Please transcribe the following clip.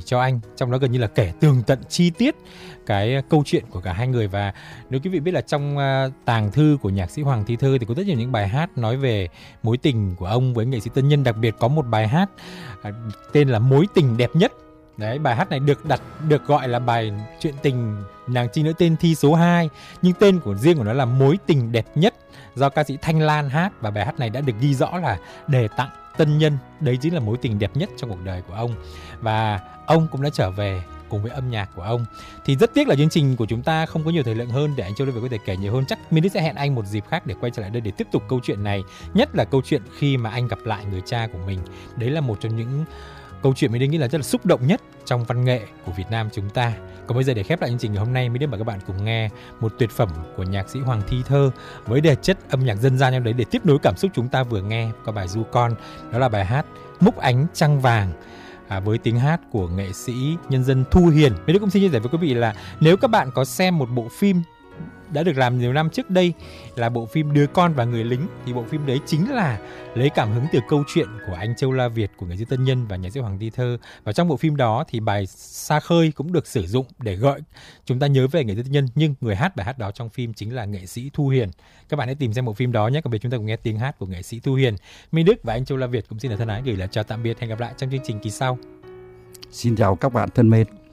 cho anh, trong đó gần như là kể tường tận chi tiết cái câu chuyện của cả hai người. Và nếu quý vị biết là trong tàng thư của nhạc sĩ Hoàng Thi Thơ thì có rất nhiều những bài hát nói về mối tình của ông với nghệ sĩ Tân Nhân. Đặc biệt có một bài hát tên là Mối Tình Đẹp Nhất. Đấy, bài hát này được gọi là bài chuyện tình nàng trinh nữ tên Thi số 2, nhưng tên của riêng của nó là Mối Tình Đẹp Nhất, do ca sĩ Thanh Lan hát. Và bài hát này đã được ghi rõ là đề tặng Tân Nhân, đấy chính là mối tình đẹp nhất trong cuộc đời của ông. Và ông cũng đã trở về cùng với âm nhạc của ông. Thì rất tiếc là chương trình của chúng ta không có nhiều thời lượng hơn để anh Châu Lê Việt có thể kể nhiều hơn. Chắc Minh Đức sẽ hẹn anh một dịp khác để quay trở lại đây để tiếp tục câu chuyện này, nhất là câu chuyện khi mà anh gặp lại người cha của mình. Đấy là một trong những câu chuyện mình nghĩ là rất là xúc động nhất trong văn nghệ của Việt Nam chúng ta. Còn bây giờ để khép lại chương trình ngày hôm nay, Minh Đức và các bạn cùng nghe một tuyệt phẩm của nhạc sĩ Hoàng Thi Thơ với đề chất âm nhạc dân gian trong đấy để tiếp nối cảm xúc chúng ta vừa nghe qua bài Du Con. Đó là bài hát Múc Ánh Trăng Vàng, với tiếng hát của nghệ sĩ nhân dân Thu Hiền. Minh Đức cũng xin chia sẻ với quý vị là nếu các bạn có xem một bộ phim đã được làm nhiều năm trước đây là bộ phim Đứa Con và Người Lính, thì bộ phim đấy chính là lấy cảm hứng từ câu chuyện của anh Châu La Việt, của nghệ sĩ Tân Nhân và nhạc sĩ Hoàng Thi Thơ. Và trong bộ phim đó thì bài Xa Khơi cũng được sử dụng để gọi chúng ta nhớ về nghệ sĩ Tân Nhân, nhưng người hát bài hát đó trong phim chính là nghệ sĩ Thu Hiền. Các bạn hãy tìm xem bộ phim đó nhé. Còn bây giờ chúng ta cùng nghe tiếng hát của nghệ sĩ Thu Hiền. Minh Đức và anh Châu La Việt cũng xin thân ái gửi lời chào tạm biệt, hẹn gặp lại trong chương trình kỳ sau. Xin chào các bạn thân mến.